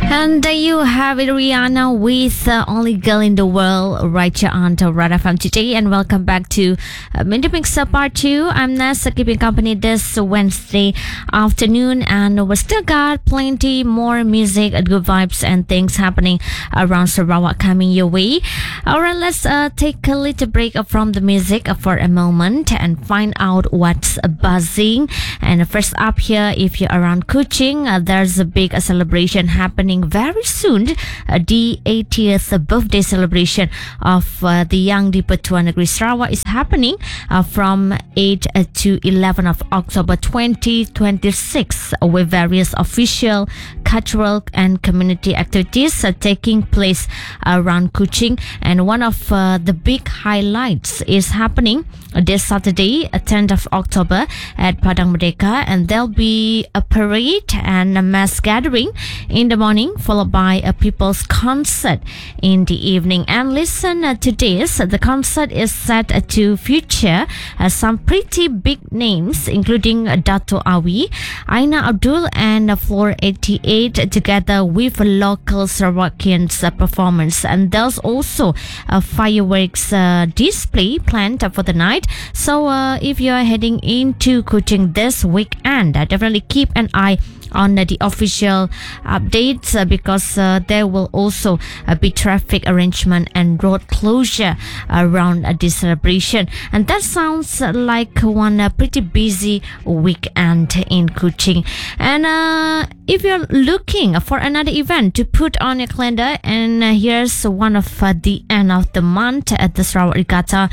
And there you have it, Rihanna with Only Girl in the World right here on Red FM today. And welcome back to Mindy Mix Part 2. I'm Nessa, keeping company this Wednesday afternoon. And we still got plenty more music, good vibes and things happening around Sarawak coming your way. Alright, let's take a little break from the music for a moment and find out what's buzzing. And first up here, if you're around Kuching, there's a big celebration happening very soon, the 80th birthday celebration of the Yang di-Pertuan Negeri Sarawak is happening from 8 to 11 of October 2026 with various official, cultural and community activities taking place around Kuching. And one of the big highlights is happening this Saturday, 10th of October at Padang Merdeka, and there'll be a parade and a mass gathering in the morning, followed by a people's concert in the evening. And listen to this, the concert is set to feature some pretty big names, including Dato' Awi, Aina Abdul and Floor 88, together with local Sarawakians performance. And there's also a fireworks display planned for the night. So if you're heading into Kuching this weekend, definitely keep an eye on the official updates because there will also be traffic arrangement and road closure around this celebration. And that sounds like one pretty busy weekend in Kuching. And if you're looking for another event to put on your calendar, and here's one of the end of the month at the Sarawak Regatta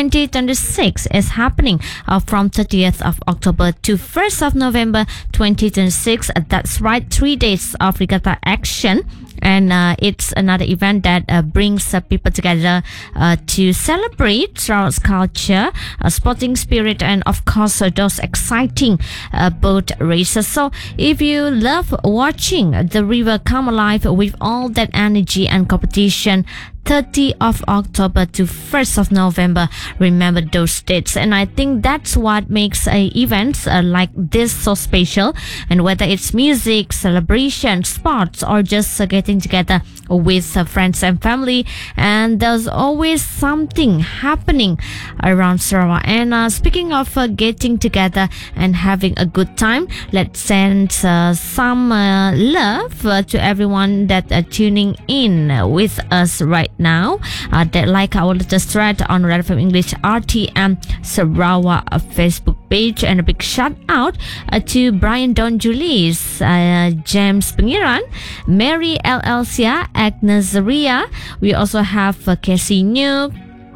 2026 is happening from 30th of October to 1st of November 2026. That's right, 3 days of regatta action. And it's another event that brings people together to celebrate Sarawak's culture, sporting spirit, and of course those exciting boat races. So if you love watching the river come alive with all that energy and competition, 30th of October to 1st of November, remember those dates. And I think that's what makes events like this so special. And whether it's music, celebration, sports, or just getting together with friends and family, and there's always something happening around Sarawak. And speaking of getting together and having a good time, let's send some love to everyone that are tuning in with us right now, that like our latest thread on Red FM English RTM Sarawak Facebook page. And a big shout out to Brian Don Julius, James Pengiran, Mary L. Elsia, Agnes Ria. We also have Casey New,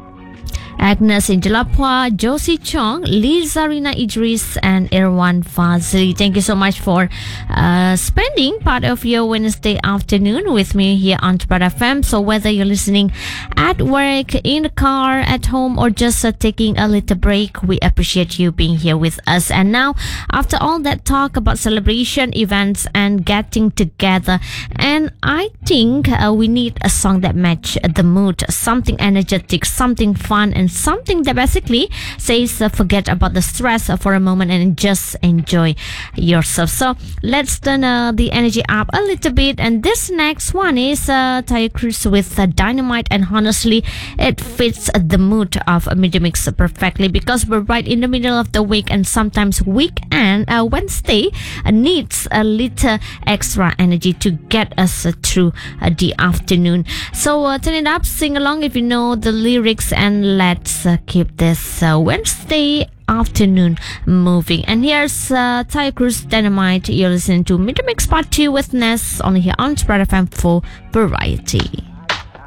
Agnes Injalapwa, Josie Chong, Liza Rina Idris, and Irwan Fazli. Thank you so much for spending part of your Wednesday afternoon with me here on Red FM. So whether you're listening at work, in the car, at home, or just taking a little break, we appreciate you being here with us. And now, after all that talk about celebration, events, and getting together, and I think we need a song that match the mood, something energetic, something fun, and something that basically says forget about the stress for a moment and just enjoy yourself. So let's turn the energy up a little bit. And this next one is Tayo Cruz with Dynamite, and honestly it fits the mood of Mindy Mix perfectly because we're right in the middle of the week, and sometimes weekend Wednesday needs a little extra energy to get us through the afternoon. So turn it up, sing along if you know the lyrics, and let's keep this Wednesday afternoon moving. And here's Tayo Cruz, Dynamite. You're listening to Mindy Mix Part 2 with Ness, only here on Spread FM for Variety.